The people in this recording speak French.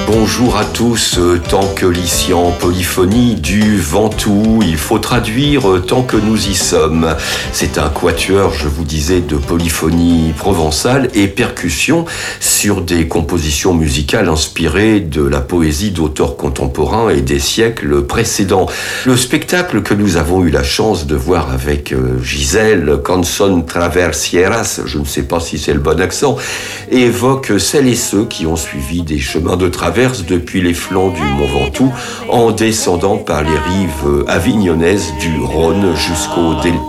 Bonjour à tous, tant que l'ici en polyphonie du Ventoux, il faut traduire tant que nous y sommes. C'est un quatuor, je vous disais, de polyphonie provençale et percussion sur des compositions musicales inspirées de la poésie d'auteurs contemporains et des siècles précédents. Le spectacle que nous avons eu la chance de voir avec Gisèle Canson Traversieras, je ne sais pas si c'est le bon accent, évoque celles et ceux qui ont suivi des chemins de traverse depuis les flancs du Mont Ventoux en descendant par les rives avignonnaises du Rhône jusqu'au delta